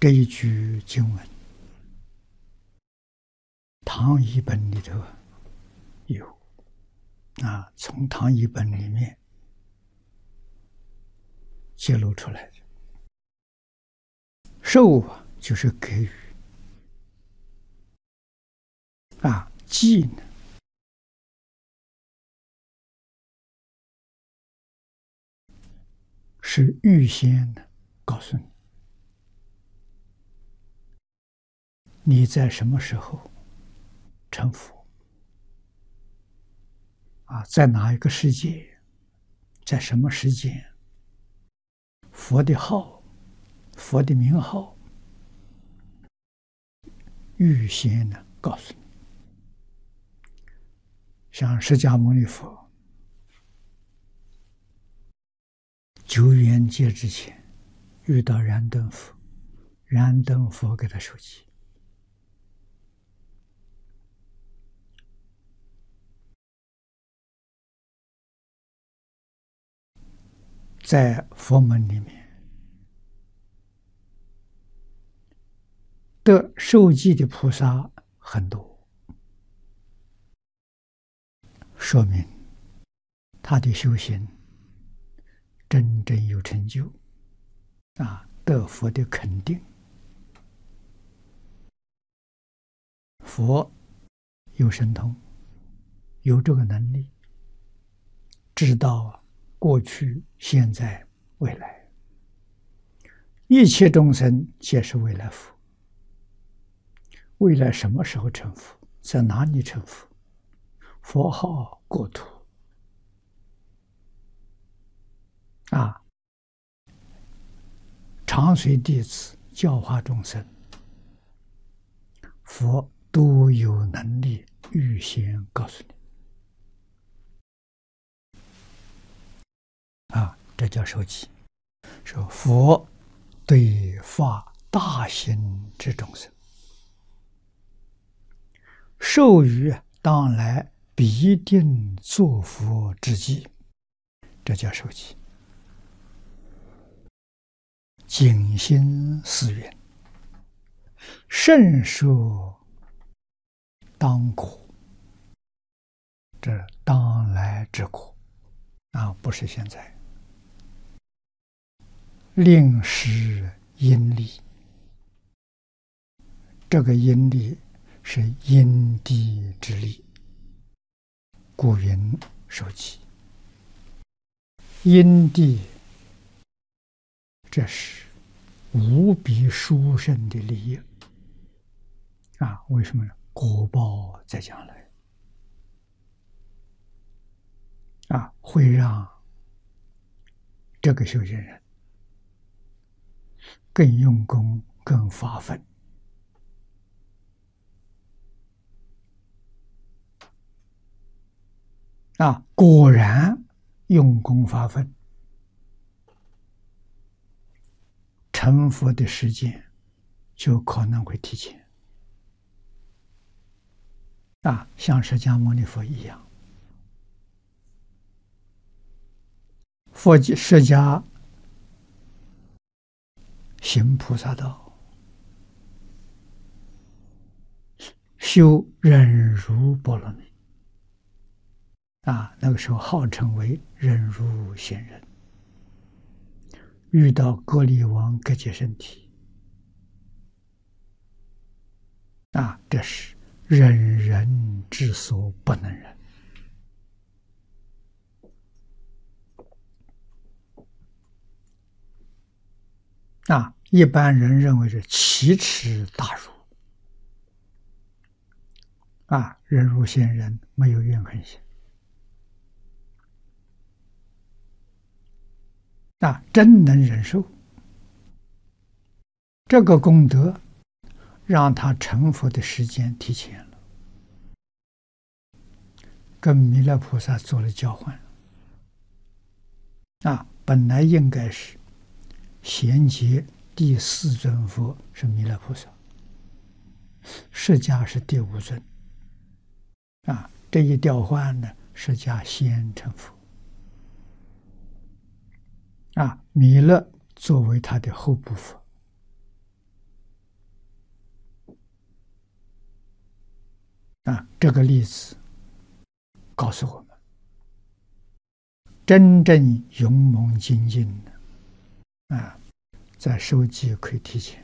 这一句经文，唐译本里头有从唐译本里面揭露出来的。授就是给予，记呢是预先的告诉你，你在什么时候成佛在哪一个世界，在什么时间，佛的号，佛的名号，预先的告诉你。像释迦牟尼佛9元界之前遇到燃灯佛，燃灯佛给他授记，在佛门里面得受记的菩萨很多，说明他的修行真正有成就得佛的肯定。佛有神通，有这个能力，知道过去、现在、未来，一切众生皆是未来佛。未来什么时候成佛，在哪里成佛，佛号国土常随弟子教化众生，佛都有能力预先告诉你这叫授记。说佛对发大心之众生，授予当来必定作佛之际，这叫授记。谨心思源，甚受当果，这当来之果不是现在。令施因力，这个因力是因地之力，故云授记。因地，这是无比殊胜的利益为什么呢？果报在将来会让这个修行人更用功、更发奋果然用功发奋，成佛的时间就可能会提前像释迦牟尼佛一样。释迦行菩萨道，修忍辱波罗蜜那个时候号称为忍辱仙人，遇到割离王割截身体这是忍人之所不能忍一般人认为是奇耻大辱忍辱仙人没有怨恨心真能忍受，这个功德让他成佛的时间提前了，跟弥勒菩萨做了交换本来应该是衔接第4尊佛是弥勒菩萨，释迦是第5尊这一调换呢，释迦先成佛弥勒作为他的后部佛这个例子告诉我们，真正勇猛精进的在收集可以提前。